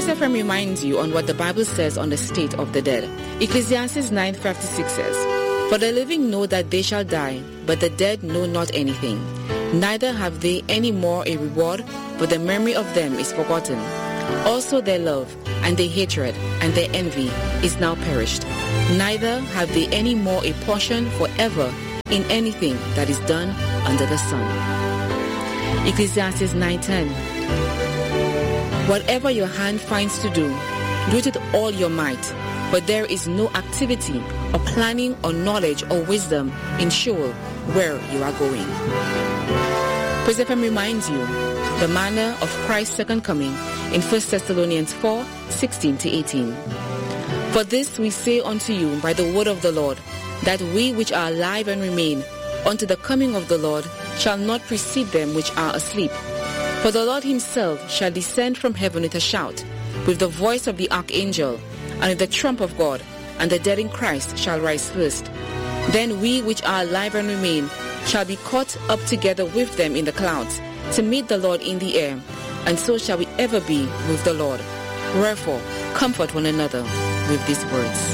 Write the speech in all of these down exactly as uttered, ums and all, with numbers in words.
Praise F M reminds you on what the Bible says on the state of the dead. Ecclesiastes nine fifty-six says, "For the living know that they shall die, but the dead know not anything. Neither have they any more a reward, but the memory of them is forgotten. Also their love, and their hatred, and their envy is now perished. Neither have they any more a portion forever in anything that is done under the sun." Ecclesiastes nine ten. "Whatever your hand finds to do, do it with all your might, but there is no activity or planning or knowledge or wisdom in Sheol where you are going." Praise F M reminds you the manner of Christ's second coming in First Thessalonians four sixteen to eighteen. "For this we say unto you by the word of the Lord, that we which are alive and remain unto the coming of the Lord shall not precede them which are asleep. For the Lord himself shall descend from heaven with a shout, with the voice of the archangel, and with the trump of God, and the dead in Christ shall rise first. Then we which are alive and remain shall be caught up together with them in the clouds, to meet the Lord in the air, and so shall we ever be with the Lord. Wherefore, comfort one another with these words."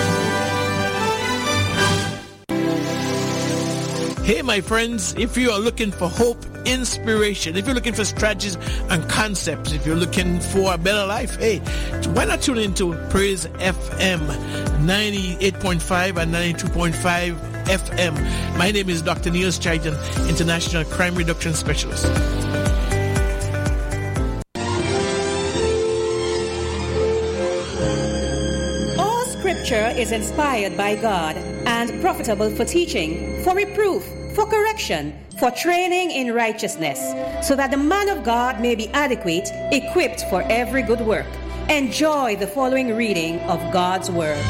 Hey, my friends, if you are looking for hope, inspiration, if you're looking for strategies and concepts, if you're looking for a better life, hey, why not tune into Praise F M ninety-eight point five and ninety-two point five F M. My name is Doctor Niels Chaitan, International Crime Reduction Specialist. All scripture is inspired by God and profitable for teaching, for reproof, for correction, for training in righteousness, so that the man of God may be adequate, equipped for every good work. Enjoy the following reading of God's Word.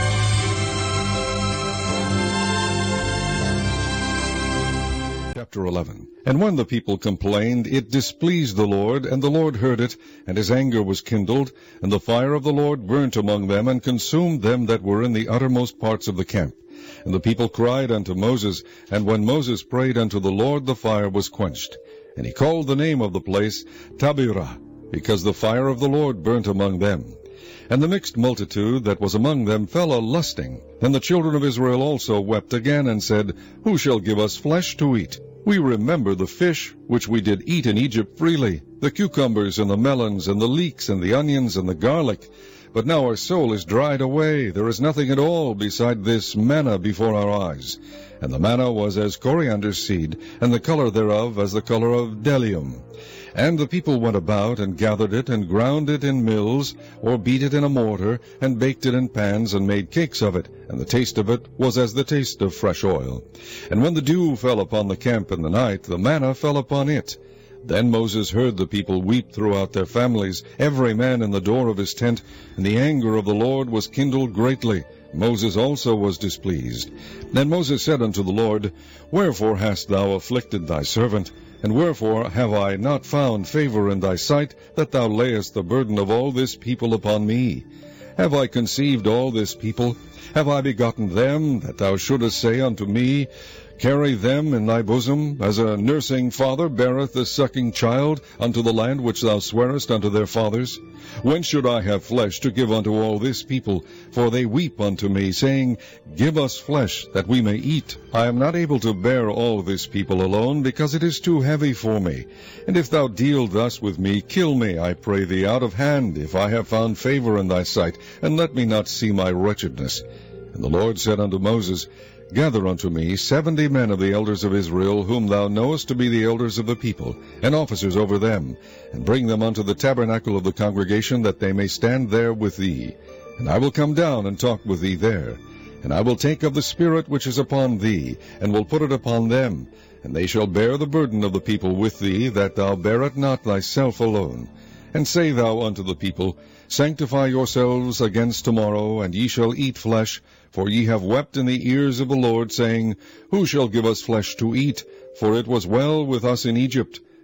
Chapter eleven. And when the people complained, it displeased the Lord, and the Lord heard it, and his anger was kindled, and the fire of the Lord burnt among them, and consumed them that were in the uttermost parts of the camp. And the people cried unto Moses, and when Moses prayed unto the Lord, the fire was quenched. And he called the name of the place Taberah, because the fire of the Lord burnt among them. And the mixed multitude that was among them fell a-lusting. And the children of Israel also wept again, and said, Who shall give us flesh to eat? We remember the fish which we did eat in Egypt freely, the cucumbers and the melons and the leeks and the onions and the garlic. But now our soul is dried away. There is nothing at all beside this manna before our eyes. And the manna was as coriander seed, and the color thereof as the color of bdellium. And the people went about, and gathered it, and ground it in mills, or beat it in a mortar, and baked it in pans, and made cakes of it. And the taste of it was as the taste of fresh oil. And when the dew fell upon the camp in the night, the manna fell upon it. Then Moses heard the people weep throughout their families, every man in the door of his tent, and the anger of the Lord was kindled greatly. Moses also was displeased. Then Moses said unto the Lord, Wherefore hast thou afflicted thy servant? And wherefore have I not found favor in thy sight, that thou layest the burden of all this people upon me? Have I conceived all this people? Have I begotten them, that thou shouldest say unto me, Carry them in thy bosom, as a nursing father beareth the sucking child, unto the land which thou swarest unto their fathers? When should I have flesh to give unto all this people? For they weep unto me, saying, Give us flesh, that we may eat. I am not able to bear all this people alone, because it is too heavy for me. And if thou deal thus with me, kill me, I pray thee, out of hand, if I have found favor in thy sight, and let me not see my wretchedness. And the Lord said unto Moses, Gather unto me seventy men of the elders of Israel, whom thou knowest to be the elders of the people, and officers over them, and bring them unto the tabernacle of the congregation, that they may stand there with thee. And I will come down and talk with thee there. And I will take of the Spirit which is upon thee, and will put it upon them. And they shall bear the burden of the people with thee, that thou bear it not thyself alone. And say thou unto the people, Sanctify yourselves against tomorrow, and ye shall eat flesh. For ye have wept in the ears of the Lord, saying, Who shall give us flesh to eat? For it was well with us in Egypt.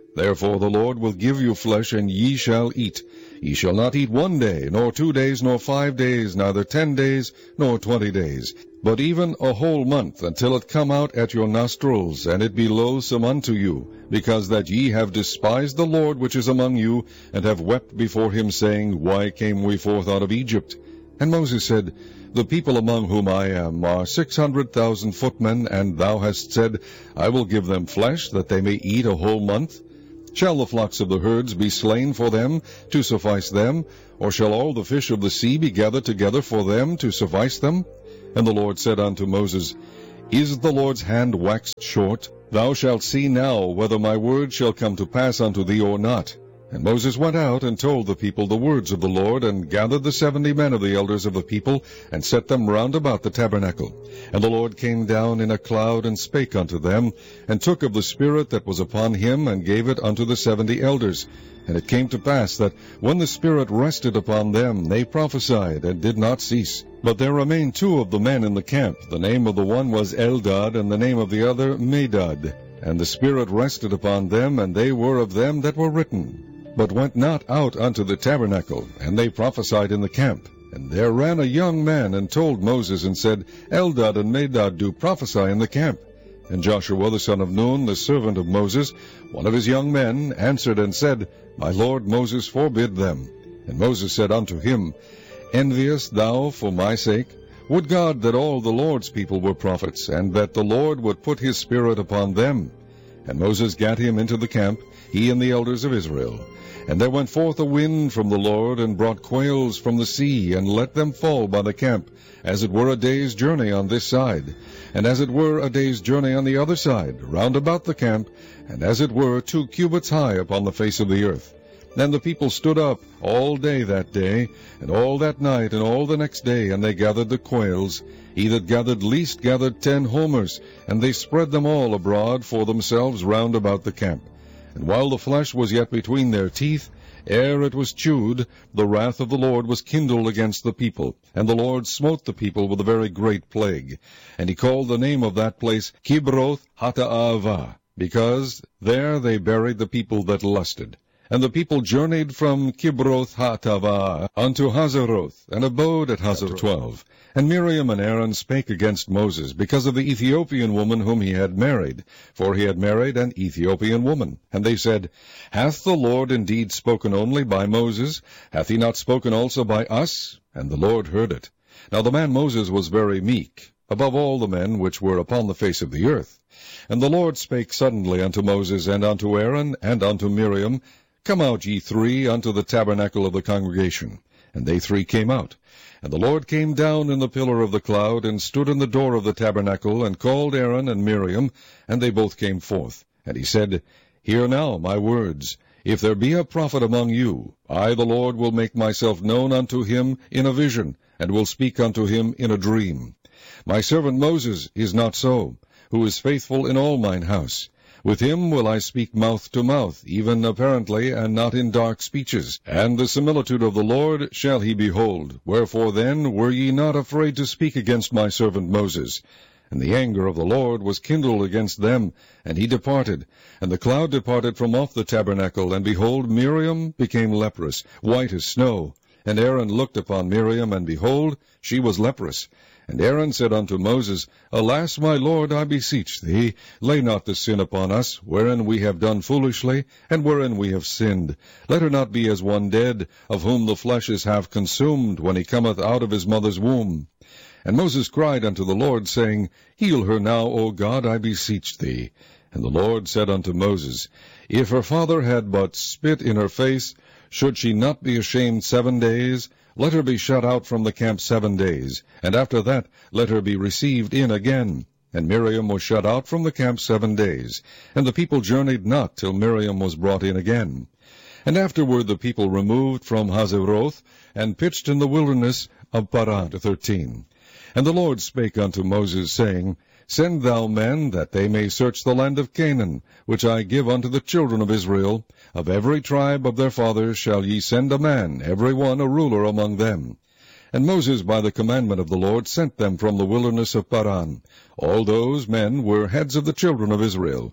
Therefore the Lord will give you flesh, and ye shall eat. Ye shall not eat one day, nor two days, nor five days, neither ten days, nor twenty days, but even a whole month, until it come out at your nostrils, and it be loathsome unto you, because that ye have despised the Lord which is among you, and have wept before him, saying, Why came we forth out of Egypt? And Moses said, The people among whom I am are six hundred thousand footmen, and thou hast said, I will give them flesh, that they may eat a whole month. Shall the flocks of the herds be slain for them, to suffice them? Or shall all the fish of the sea be gathered together for them, to suffice them? And the Lord said unto Moses, Is the Lord's hand waxed short? Thou shalt see now whether my word shall come to pass unto thee or not. And Moses went out and told the people the words of the Lord, and gathered the seventy men of the elders of the people, and set them round about the tabernacle. And the Lord came down in a cloud, and spake unto them, and took of the Spirit that was upon him, and gave it unto the seventy elders. And it came to pass that, when the Spirit rested upon them, they prophesied, and did not cease. But there remained two of the men in the camp. The name of the one was Eldad, and the name of the other Medad. And the Spirit rested upon them, and they were of them that were written, but went not out unto the tabernacle, and they prophesied in the camp. And there ran a young man, and told Moses, and said, Eldad and Medad do prophesy in the camp. And Joshua the son of Nun, the servant of Moses, one of his young men, answered and said, My lord Moses forbid them. And Moses said unto him, Enviest thou for my sake? Would God that all the Lord's people were prophets, and that the Lord would put his Spirit upon them. And Moses gat him into the camp, he and the elders of Israel. And there went forth a wind from the Lord, and brought quails from the sea, and let them fall by the camp, as it were a day's journey on this side, and as it were a day's journey on the other side, round about the camp, and as it were two cubits high upon the face of the earth. Then the people stood up all day that day, and all that night, and all the next day, and they gathered the quails. He that gathered least gathered ten homers, and they spread them all abroad for themselves round about the camp. And while the flesh was yet between their teeth, ere it was chewed, the wrath of the Lord was kindled against the people, and the Lord smote the people with a very great plague. And he called the name of that place Kibroth Hattaavah, because there they buried the people that lusted. And the people journeyed from Kibroth Hattaavah unto Hazeroth, and abode at Hazeroth twelve. And Miriam and Aaron spake against Moses, because of the Ethiopian woman whom he had married, for he had married an Ethiopian woman. And they said, Hath the Lord indeed spoken only by Moses? Hath he not spoken also by us? And the Lord heard it. Now the man Moses was very meek, above all the men which were upon the face of the earth. And the Lord spake suddenly unto Moses, and unto Aaron, and unto Miriam, Come out, ye three, unto the tabernacle of the congregation. And they three came out. And the Lord came down in the pillar of the cloud, and stood in the door of the tabernacle, and called Aaron and Miriam, and they both came forth. And he said, Hear now my words. If there be a prophet among you, I the Lord will make myself known unto him in a vision, and will speak unto him in a dream. My servant Moses is not so, who is faithful in all mine house. With him will I speak mouth to mouth, even apparently, and not in dark speeches. And the similitude of the Lord shall he behold. Wherefore then were ye not afraid to speak against my servant Moses? And the anger of the Lord was kindled against them, and he departed. And the cloud departed from off the tabernacle, and behold, Miriam became leprous, white as snow. And Aaron looked upon Miriam, and behold, she was leprous. And Aaron said unto Moses, Alas, my Lord, I beseech thee, lay not the sin upon us, wherein we have done foolishly, and wherein we have sinned. Let her not be as one dead, of whom the flesh is half consumed, when he cometh out of his mother's womb. And Moses cried unto the Lord, saying, Heal her now, O God, I beseech thee. And the Lord said unto Moses, If her father had but spit in her face, should she not be ashamed seven days? Let her be shut out from the camp seven days, and after that let her be received in again. And Miriam was shut out from the camp seven days, and the people journeyed not till Miriam was brought in again. And afterward the people removed from Hazeroth, and pitched in the wilderness of Paran. thirteen. And the Lord spake unto Moses, saying, Send thou men, that they may search the land of Canaan, which I give unto the children of Israel. Of every tribe of their fathers shall ye send a man, every one a ruler among them. And Moses by the commandment of the Lord sent them from the wilderness of Paran. All those men were heads of the children of Israel.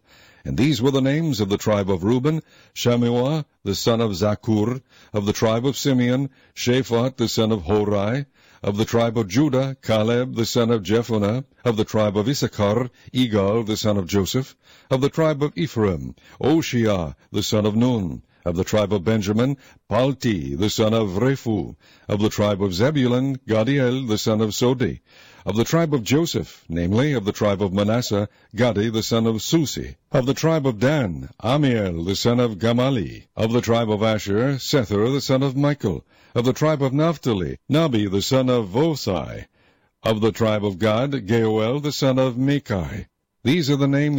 And these were the names of the tribe of Reuben: Shammua the son of Zakur; of the tribe of Simeon, Shaphat the son of Hori; of the tribe of Judah, Caleb the son of Jephunneh; of the tribe of Issachar, Igal the son of Joseph; of the tribe of Ephraim, Oshiah the son of Nun; of the tribe of Benjamin, Palti the son of Rephu; of the tribe of Zebulun, Gadiel the son of Sodi; of the tribe of Joseph, namely, of the tribe of Manasseh, Gadi the son of Susi; of the tribe of Dan, Amiel the son of Gamali; of the tribe of Asher, Sethur the son of Michael; of the tribe of Naphtali, Nabi the son of Vosai; of the tribe of Gad, Geuel the son of Machai. These are the names